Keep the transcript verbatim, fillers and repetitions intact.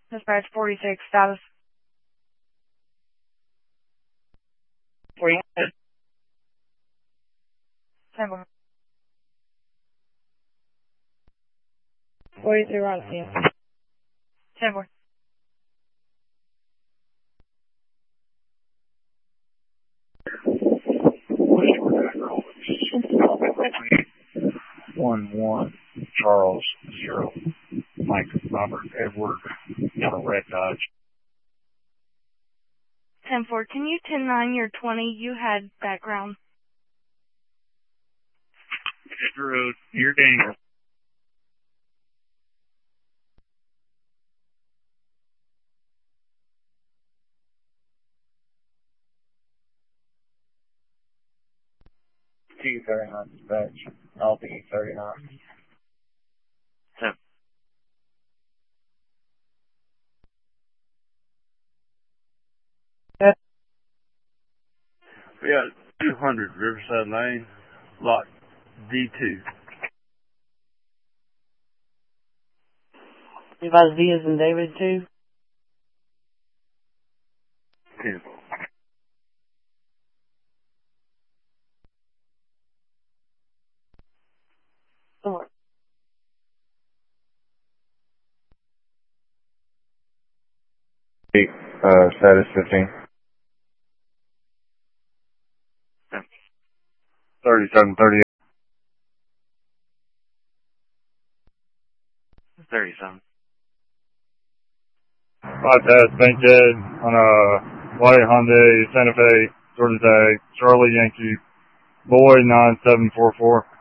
Dispatch forty-six, status. forty. ten four. forty-three, right, yeah. ten four. One one Charles zero Mike Robert Edward for Red Dodge. ten four, can you ten nine your twenty? You had background. Drew, you're Daniel. T thirty-nine dispatch. I'll be thirty-nine. ten. We got two hundred Riverside Lane, lot D two. Advise V as in David, two. ten. Four. Eight, uh, status fifteen. thirty-seven, thirty-eight. thirty-seven. Five test, bank dead on a white Hyundai Santa Fe, Georgia Tag, Charlie Yankee, boy nine seven four four.